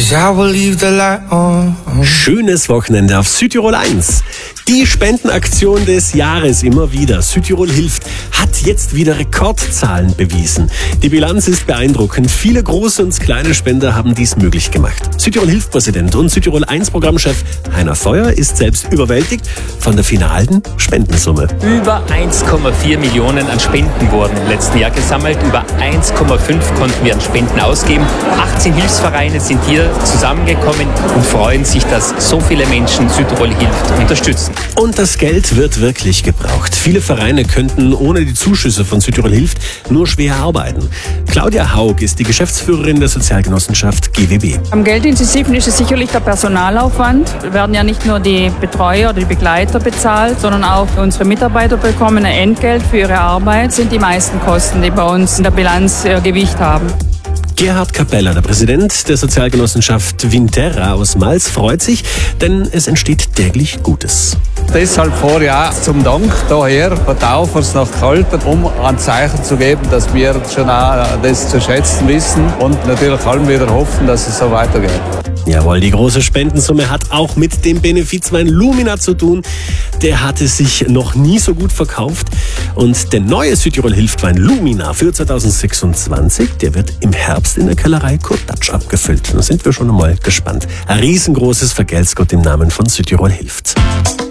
'cause I will leave the light on. Schönes Wochenende auf Südtirol 1. Die Spendenaktion des Jahres immer wieder. Südtirol hilft hat jetzt wieder Rekordzahlen bewiesen. Die Bilanz ist beeindruckend. Viele große und kleine Spender haben dies möglich gemacht. Südtirol hilft Präsident und Südtirol 1 Programmchef Heiner Feuer ist selbst überwältigt von der finalen Spendensumme. Über 1,4 Millionen an Spenden wurden im letzten Jahr gesammelt. Über 1,5 konnten wir an Spenden ausgeben. 18 Hilfsvereine sind hier zusammengekommen und freuen sich, dass so viele Menschen Südtirol hilft unterstützen. Und das Geld wird wirklich gebraucht. Viele Vereine könnten ohne die Zuschüsse von Südtirol hilft nur schwer arbeiten. Claudia Haug ist die Geschäftsführerin der Sozialgenossenschaft GWB. Am Geldintensiven ist es sicherlich der Personalaufwand. Wir werden ja nicht nur die Betreuer oder die Begleiter bezahlt, sondern auch unsere Mitarbeiter bekommen ein Entgelt für ihre Arbeit. Das sind die meisten Kosten, die bei uns in der Bilanz Gewicht haben. Gerhard Capella, der Präsident der Sozialgenossenschaft Winterra aus Mals, freut sich, denn es entsteht täglich Gutes. Deshalb fahre ich auch zum Dank daher von Taufers nach Kalten, um ein Zeichen zu geben, dass wir schon auch das zu schätzen wissen und natürlich allen wieder hoffen, dass es so weitergeht. Jawohl, die große Spendensumme hat auch mit dem Benefizwein Lumina zu tun. Der hatte sich noch nie so gut verkauft. Und der neue Südtirol hilft Wein Lumina für 2026, der wird im Herbst in der Kellerei Kurtatsch abgefüllt. Da sind wir schon einmal gespannt. Ein riesengroßes Vergelt's Gott im Namen von Südtirol hilft.